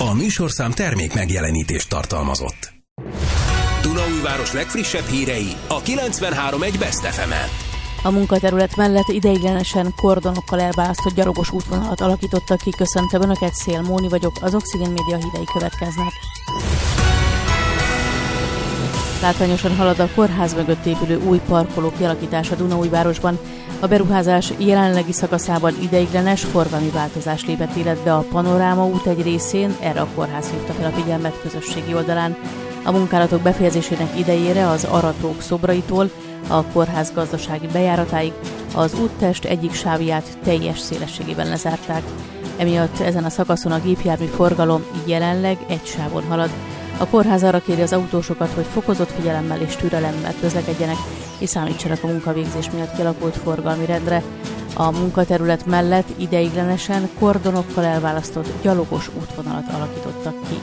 A műsorszám termék megjelenítést tartalmazott. Dunaújváros legfrissebb hírei a 93.1 Best FM-en. A munkaterület mellett ideiglenesen kordonokkal elválasztott gyalogos útvonalat alakítottak ki. Köszöntöm Önöket, Szél Móni vagyok, az Oxigén Média hírei következnek. Látványosan halad a kórház mögött épülő új parkoló kialakítása Dunaújvárosban. A beruházás jelenlegi szakaszában ideiglenes forgalmi változás lépett életbe a Panoráma út egy részén, erre a kórház hívta fel a figyelmet közösségi oldalán. A munkálatok befejezésének idejére az aratók szobraitól a kórház gazdasági bejáratáig az úttest egyik sávját teljes szélességében lezárták. Emiatt ezen a szakaszon a gépjármű forgalom jelenleg egy sávon halad. A kórház arra kéri az autósokat, hogy fokozott figyelemmel és türelemmel közlekedjenek, és számítsanak a munkavégzés miatt kialakult forgalmi rendre. A munkaterület mellett ideiglenesen kordonokkal elválasztott gyalogos útvonalat alakítottak ki.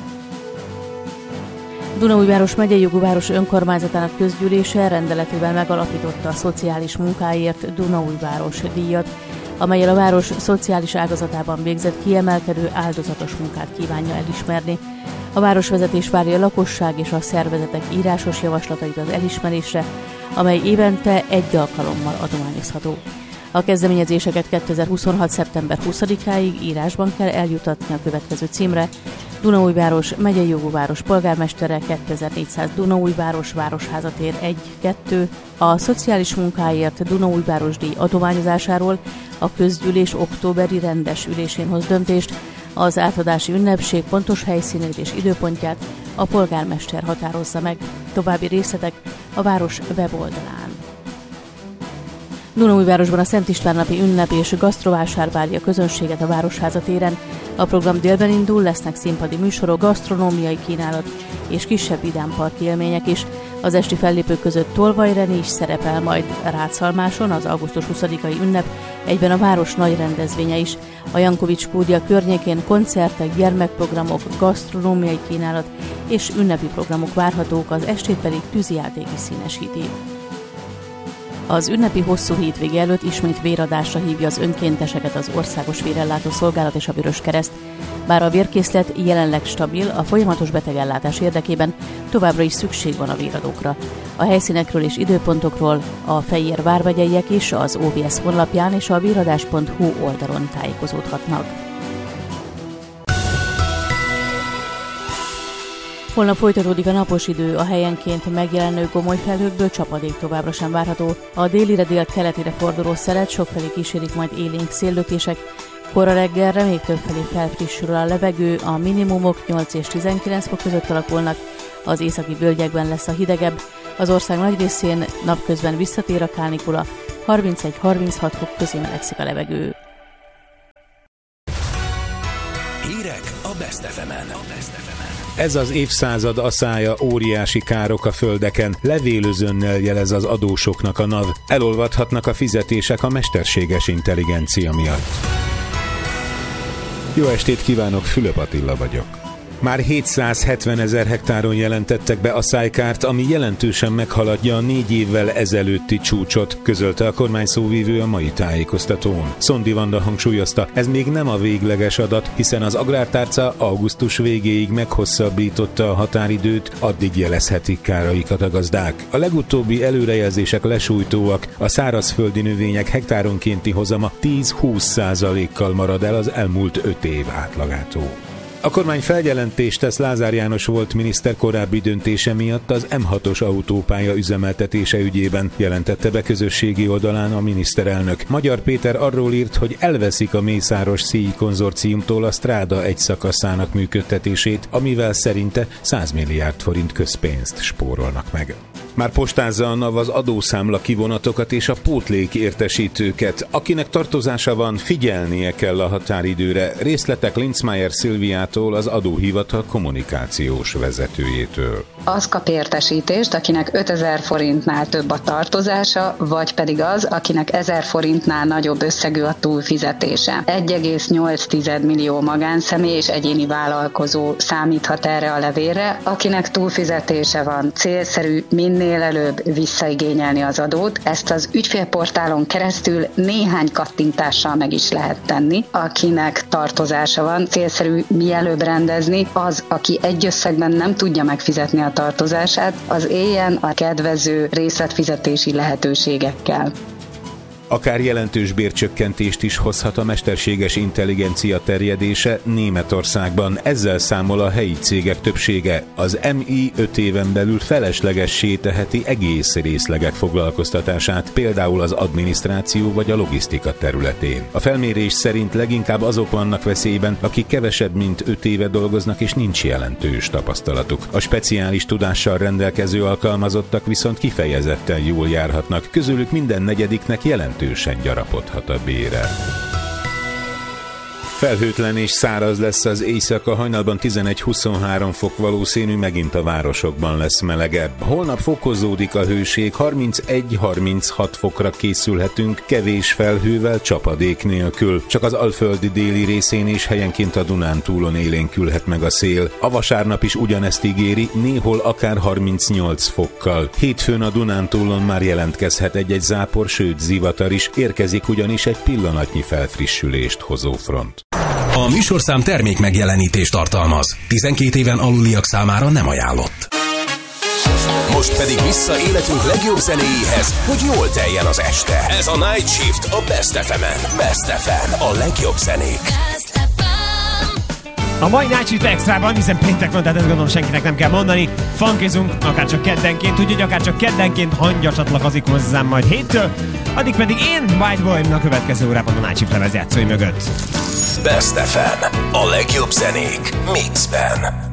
Dunaújváros megyei jogú város önkormányzatának közgyűlése rendeletével megalapította a szociális munkáért Dunaújváros díjat, amellyel a város szociális ágazatában végzett kiemelkedő áldozatos munkát kívánja elismerni. A városvezetés várja a lakosság és a szervezetek írásos javaslatait az elismerésre, amely évente egy alkalommal adományozható. A kezdeményezéseket 2026. szeptember 20-áig írásban kell eljutatni a következő címre: Dunaújváros megyei jogú város polgármestere 2400 Dunaújváros Városházatér 1-2. A szociális munkáért Dunaújváros díj adományozásáról a közgyűlés októberi rendes ülésén hoz döntést. Az átadási ünnepség pontos helyszínét és időpontját a polgármester határozza meg. További részletek a város weboldalán. Dunaújvárosban a Szent István napi ünnep és gasztrovásár várja a közönséget a Városházatéren. A program délben indul, lesznek színpadi műsorok, gasztronómiai kínálat és kisebb vidámparki élmények is. Az esti fellépők között Tolvaj René is szerepel majd. Rácsalmáson az augusztus 20-ai ünnep egyben a város nagy rendezvénye is. A Jankovics kúdia környékén koncertek, gyermekprogramok, gasztronómiai kínálat és ünnepi programok várhatók, az estét pedig tűzijáték is színesíti. Az ünnepi hosszú hétvége előtt ismét véradásra hívja az önkénteseket az Országos Vérellátó Szolgálat és a Vöröskereszt. Bár a vérkészlet jelenleg stabil, a folyamatos betegellátás érdekében továbbra is szükség van a véradókra. A helyszínekről és időpontokról a Fejér vármegyeiek is az OVS honlapján és a véradás.hu oldalon tájékozódhatnak. Holnap folytatódik a napos idő, a helyenként megjelenő gomoly felhőkből csapadék továbbra sem várható. A délire dél-keletire forduló szelet sokfelé kísérik majd élénk széllökések. Kora reggelre még többfelé felfrissül a levegő, a minimumok 8 és 19 fok között alakulnak, az északi völgyekben lesz a hidegebb, az ország nagy részén napközben visszatér a kánikula, 31-36 fok közé melegszik a levegő. Hírek a Best FM-en. Ez az évszázad aszája, óriási károk a földeken, levélözönnel jelez az adósoknak a NAV. Elolvadhatnak a fizetések a mesterséges intelligencia miatt. Jó estét kívánok, Fülöp Attila vagyok. Már 770 000 hektáron jelentettek be aszálykárt, ami jelentősen meghaladja a 4 évvel ezelőtti csúcsot, közölte a kormány szóvivő a mai tájékoztatón. Szondi Vanda hangsúlyozta, ez még nem a végleges adat, hiszen az Agrártárca augusztus végéig meghosszabbította a határidőt, addig jelezhetik káraikat a gazdák. A legutóbbi előrejelzések lesújtóak, a szárazföldi növények hektáronkénti hozama 10-20%-kal marad el az elmúlt 5 év átlagától. A kormány feljelentést tesz Lázár János volt miniszter korábbi döntése miatt az M6-os autópálya üzemeltetése ügyében, jelentette be közösségi oldalán a miniszterelnök. Magyar Péter arról írt, hogy elveszik a Mészáros-Szíj konzorciumtól a Stráda egy szakaszának működtetését, amivel szerinte 100 milliárd forint közpénzt spórolnak meg. Már postázza a NAV az adószámla kivonatokat és a pótlék értesítőket. Akinek tartozása van, figyelnie kell a határidőre. Részletek Linzmeier Szilviától, az adóhivatal kommunikációs vezetőjétől. Az kap értesítést, akinek 5000 forintnál több a tartozása, vagy pedig az, akinek 1000 forintnál nagyobb összegű a túlfizetése. 1,8 millió magánszemély és egyéni vállalkozó számíthat erre a levélre, akinek túlfizetése van. Célszerű minél minél előbb visszaigényelni az adót. Ezt az ügyfélportálon keresztül néhány kattintással meg is lehet tenni. Akinek tartozása van, célszerű mielőbb rendezni, az, aki egy összegben nem tudja megfizetni a tartozását, az éljen a kedvező részletfizetési lehetőségekkel. Akár jelentős bércsökkentést is hozhat a mesterséges intelligencia terjedése Németországban. Ezzel számol a helyi cégek többsége. Az MI 5 éven belül feleslegessé teheti egész részlegek foglalkoztatását, például az adminisztráció vagy a logisztika területén. A felmérés szerint leginkább azok vannak veszélyben, akik kevesebb mint 5 éve dolgoznak és nincs jelentős tapasztalatuk. A speciális tudással rendelkező alkalmazottak viszont kifejezetten jól járhatnak, közülük minden negyediknek jelentősen gyarapodhat a bére. Felhőtlen és száraz lesz az éjszaka, hajnalban 11-23 fok valószínű, megint a városokban lesz melegebb. Holnap fokozódik a hőség, 31-36 fokra készülhetünk, kevés felhővel, csapadék nélkül. Csak az alföldi déli részén és helyenként a Dunántúlon élénkülhet meg a szél. A vasárnap is ugyanezt ígéri, néhol akár 38 fokkal. Hétfőn a Dunántúlon már jelentkezhet egy-egy zápor, sőt zivatar is, érkezik ugyanis egy pillanatnyi felfrissülést hozó front. A műsorszám termék megjelenítést tartalmaz. 12 éven aluliak számára nem ajánlott. Most pedig vissza életünk legjobb zenéjéhez, hogy jól teljen az este. Ez a Night Shift a Best FM-en. Best FM, a legjobb zenék. A mai Night Shift Extrában, hiszen péntek van, tehát ezt gondolom senkinek nem kell mondani, funkizunk, akárcsak keddenként, úgyhogy akárcsak keddenként hangya csatlakozik hozzám majd héttől, addig pedig én, White Boy, a következő órában a Night Shift lemezjátszói mögött. Best FM, a legjobb zenék mixben.